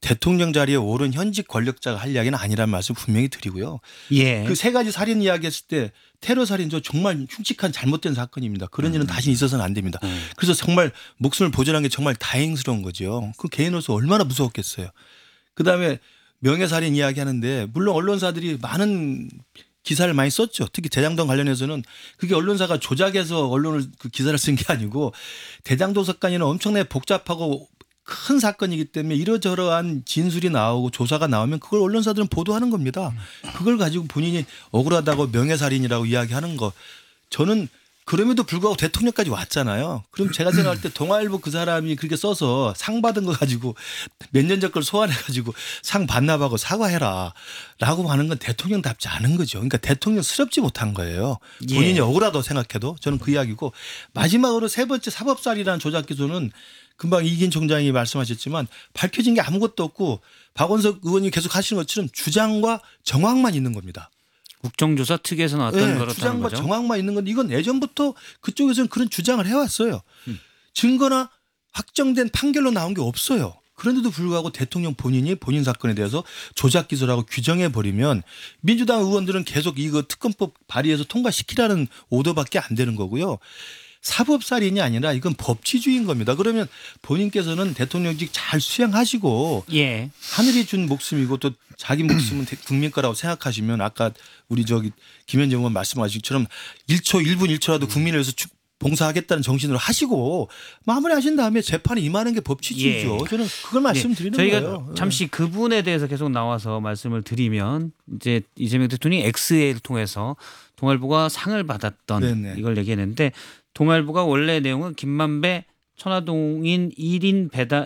대통령 자리에 오른 현직 권력자가 할 이야기는 아니라는 말씀 분명히 드리고요. 예. 그 세 가지 살인 이야기했을 때 테러 살인 저 정말 흉측한 잘못된 사건입니다. 그런 일은 다시 있어서는 안 됩니다. 그래서 정말 목숨을 보존한 게 정말 다행스러운 거죠. 그 개인으로서 얼마나 무서웠겠어요. 그다음에 명예살인 이야기하는데 물론 언론사들이 많은 기사를 많이 썼죠. 특히 대장동 관련해서는 그게 언론사가 조작해서 언론을 그 기사를 쓴 게 아니고 대장동 사건에는 엄청나게 복잡하고 큰 사건이기 때문에 이러저러한 진술이 나오고 조사가 나오면 그걸 언론사들은 보도하는 겁니다. 그걸 가지고 본인이 억울하다고 명예살인이라고 이야기하는 거 저는 그럼에도 불구하고 대통령까지 왔잖아요. 그럼 제가 생각할 때 동아일보 그 사람이 그렇게 써서 상 받은 거 가지고 몇 년 전 걸 소환해 가지고 상 반납하고 사과해라 라고 하는 건 대통령답지 않은 거죠. 그러니까 대통령스럽지 못한 거예요. 본인이 예. 억울하다고 생각해도 저는 그 이야기고 마지막으로 세 번째 사법살이라는 조작 기소는 금방 이긴 총장이 말씀하셨지만 밝혀진 게 아무것도 없고 박원석 의원이 계속 하시는 것처럼 주장과 정황만 있는 겁니다. 국정조사 특위에서 나왔던 네, 거라는 주장과 거죠. 정황만 있는 건데 이건 예전부터 그쪽에서는 그런 주장을 해왔어요. 증거나 확정된 판결로 나온 게 없어요. 그런데도 불구하고 대통령 본인이 본인 사건에 대해서 조작 기소라고 규정해 버리면 민주당 의원들은 계속 이거 특검법 발의해서 통과시키라는 오더밖에 안 되는 거고요. 사법살인이 아니라 이건 법치주의인 겁니다. 그러면 본인께서는 대통령직 잘 수행하시고 예. 하늘이 준 목숨이고 또 자기 목숨은 국민 거라고 생각하시면 아까 우리 저기 김현정 의원 말씀하신 것처럼 1초 1분 1초라도 국민을 위해서 봉사하겠다는 정신으로 하시고 마무리하신 다음에 재판에 임하는 게 법치주의죠. 예. 저는 그걸 말씀드리는 저희가 거예요. 잠시 그 부분에 대해서 계속 나와서 말씀을 드리면 이제 이재명 대통령이 엑스를 통해서 동아일보가 상을 받았던 네네. 이걸 얘기했는데 동아일보가 원래 내용은 김만배 천화동인 1인 배당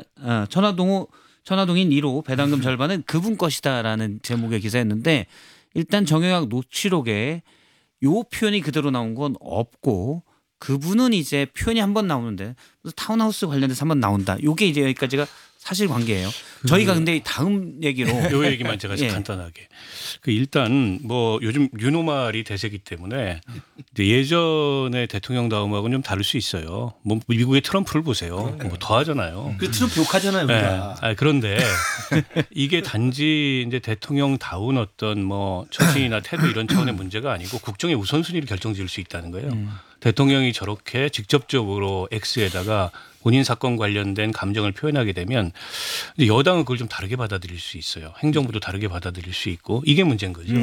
천화동인 1호 배당금 절반은 그분 것이다라는 제목의 기사였는데 일단 정영학 녹취록에 요 표현이 그대로 나온 건 없고 그분은 이제 표현이 한 번 나오는데 타운하우스 관련돼서 한 번 나온다. 요게 이제 여기까지가 사실관계예요. 저희가 근데 다음 얘기로 요 얘기만 제가 예. 간단하게. 그 일단 뭐 요즘 유노말이 대세기 때문에 이제 예전에 대통령 다음하고는 좀 다를 수 있어요. 뭐 미국의 트럼프를 보세요. 뭐 더 하잖아요. 그 트럼프 욕하잖아요. 네. 우리가. 그런데 이게 단지 이제 대통령다운 어떤 뭐 처신이나 태도 이런 차원의 문제가 아니고 국정의 우선순위를 결정지을 수 있다는 거예요. 대통령이 저렇게 직접적으로 X에다가 본인 사건 관련된 감정을 표현하게 되면 여당은 그걸 좀 다르게 받아들일 수 있어요. 행정부도 다르게 받아들일 수 있고 이게 문제인 거죠.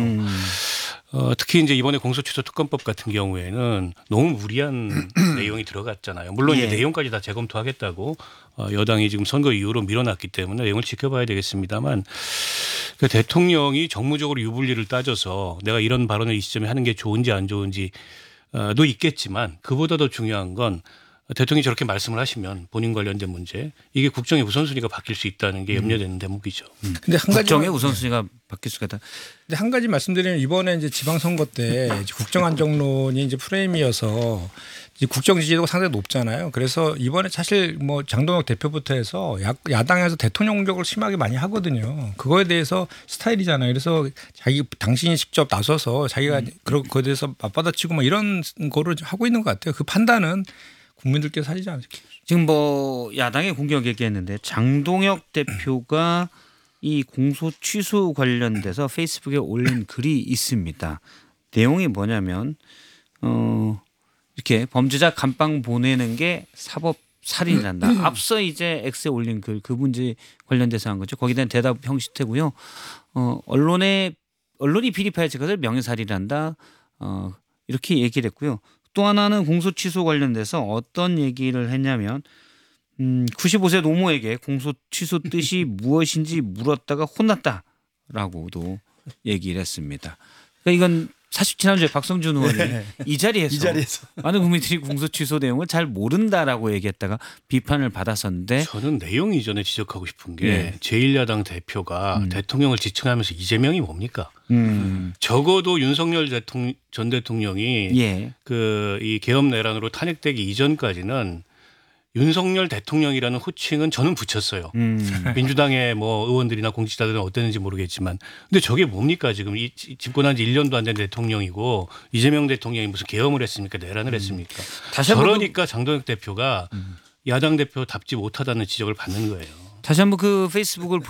특히 이제 이번에 공소취소 특검법 같은 경우에는 너무 무리한 내용이 들어갔잖아요. 물론 예. 이 내용까지 다 재검토하겠다고 여당이 지금 선거 이후로 밀어놨기 때문에 내용을 지켜봐야 되겠습니다만 그 대통령이 정무적으로 유불리를 따져서 내가 이런 발언을 이 시점에 하는 게 좋은지 안 좋은지 도 있겠지만 그보다 더 중요한 건 대통령이 저렇게 말씀을 하시면 본인 관련된 문제 이게 국정의 우선순위가 바뀔 수 있다는 게 염려되는 대목이죠. 근데 한 가지 국정의 우선순위가 바뀔 수가 있다. 근데 한 가지 말씀드리면 이번에 이제 지방선거 때 이제 국정안정론이 이제 프레임이어서 이제 국정 지지도가 상당히 높잖아요. 그래서 이번에 사실 뭐 장동혁 대표부터 해서 야당에서 대통령 공격을 심하게 많이 하거든요. 그거에 대해서 스타일이잖아요. 그래서 당신이 직접 나서서 자기가 그거에 대해서 맞받아치고 뭐 이런 거를 하고 있는 것 같아요. 그 판단은 국민들께서 하시지 않을까. 지금 뭐 야당의 공격 얘기했는데 장동혁 대표가 이 공소 취소 관련돼서 페이스북에 올린 글이 있습니다. 내용이 뭐냐면 이렇게 범죄자 감방 보내는 게 사법 살인이란다. 앞서 이제 X에 올린 글 그 문제 관련돼서 한 거죠. 거기에 대한 대답 형식태고요. 언론이 비리파헤 것을 명예살인이란다. 이렇게 얘기를 했고요. 또 하나는 공소 취소 관련돼서 어떤 얘기를 했냐면 95세 노모에게 공소 취소 뜻이 무엇인지 물었다가 혼났다라고도 얘기를 했습니다. 그러니까 이건 사실 지난주에 박성준 의원이 이 자리에서 많은 국민들이 공소 취소 내용을 잘 모른다라고 얘기했다가 비판을 받았었는데 저는 내용 이전에 지적하고 싶은 게 제1야당 대표가 대통령을 지칭하면서 이재명이 뭡니까? 적어도 윤석열 전 대통령이 이 계엄 내란으로 탄핵되기 이전까지는 윤석열 대통령이라는 호칭은 저는 붙였어요. 민주당의 뭐 의원들이나 공직자들은 어땠는지 모르겠지만. 근데 저게 뭡니까? 지금 집권한 지 1년도 안 된 대통령이고 이재명 대통령이 무슨 계엄을 했습니까? 내란을 했습니까? 그러니까 장동혁 대표가 야당 대표답지 못하다는 지적을 받는 거예요. 다시 한번 그 페이스북을